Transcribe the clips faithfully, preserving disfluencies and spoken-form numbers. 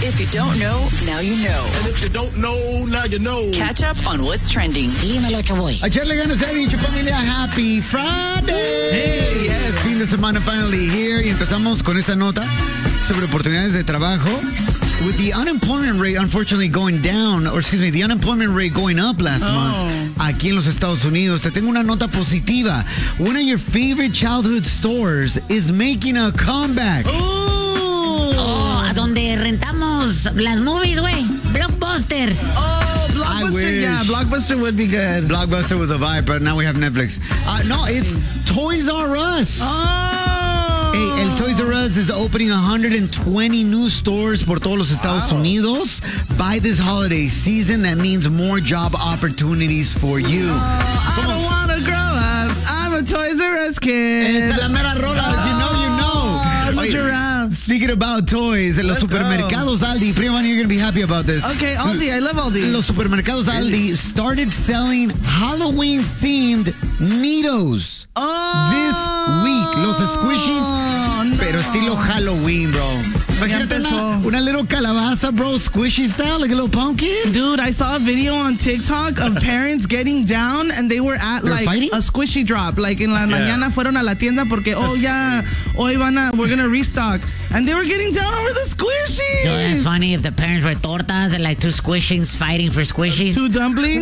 If you don't know, now you know. And if you don't know, now you know. Catch up on what's trending. Dímelo, Chavoy. A echarle ganas, he dicho, familia. Happy Friday. Hey, yes, fin de semana finally here. Y empezamos con esta nota sobre oportunidades de trabajo. With the unemployment rate unfortunately going down, or excuse me, the unemployment rate going up last oh. month aquí en los Estados Unidos, te tengo una nota positiva. One of your favorite childhood stores is making a comeback. Oh, a donde rentamos las movies, güey. Blockbusters. Oh, Blockbuster, yeah, Blockbuster would be good. Blockbuster was a vibe, but now we have Netflix. Uh, no, it's Toys R Us. Oh. Hey, el Toys R Us is opening one hundred twenty new stores por todos los Estados wow. Unidos by this holiday season. That means more job opportunities for you. Oh, I don't want to grow up. I'm a Toys R Us kid. Esta es la mera rola. Oh, you know, you know. Look around. Speaking about toys, en los Let's supermercados go. Aldi, Prima, you're going to be happy about this. Okay, Aldi, I love Aldi. Los supermercados Aldi started selling Halloween-themed Neatos oh, this week. Los squishies, no. pero estilo Halloween, bro. Imagínate una, una little calabaza, bro, squishy style, like a little pumpkin. Dude, I saw a video on TikTok of parents getting down and they were at They're like fighting? a squishy drop. Like in la yeah. mañana fueron a la tienda porque, oh, ya, hoy van a, we're going to restock. And they were getting down over the squishies. Yo, that's funny if the parents were tortas and like two squishings fighting for squishies. Two dumplings?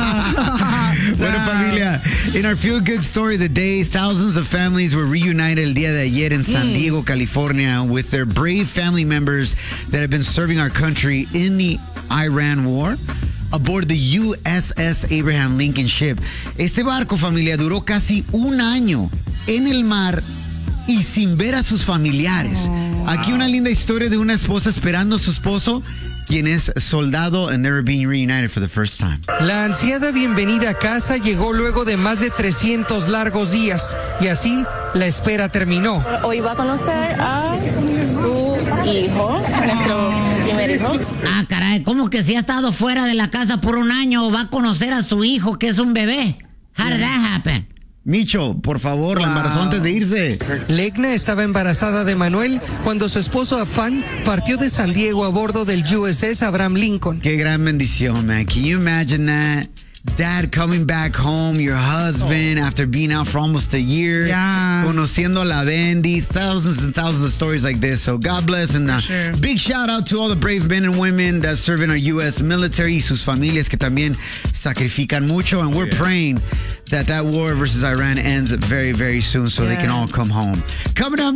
Uh, Bueno, familia, in our feel-good story of the day, thousands of families were reunited el día de ayer in San Diego, California, with their brave family members that have been serving our country in the Iran war aboard the U S S Abraham Lincoln ship. Este barco, familia, duró casi un año en el mar y sin ver a sus familiares. Oh, wow. Aquí una linda historia de una esposa esperando a su esposo, quien es soldado, and they're being reunited for the first time. La ansiada bienvenida a casa llegó luego de más de trescientos largos días y así la espera terminó. Hoy va a conocer a su hijo, nuestro primer hijo. Ah, caray, ¿cómo que si ha estado fuera de la casa por un año va a conocer a su hijo que es un bebé? How did that happen? Micho, por favor, wow. la embarazó antes de irse. Legna estaba embarazada de Manuel cuando su esposo Afán partió de San Diego a bordo del U S S Abraham Lincoln. Qué gran bendición, man. Can you imagine that? Dad coming back home, your husband, oh. after being out for almost a year, yeah. conociendo a la Bendy, thousands and thousands of stories like this. So God bless, and uh, sure. big shout out to all the brave men and women that serve in our U S military y sus familias que también sacrifican mucho, and we're yeah. praying that that war versus Iran ends very, very soon so yeah. they can all come home. Coming up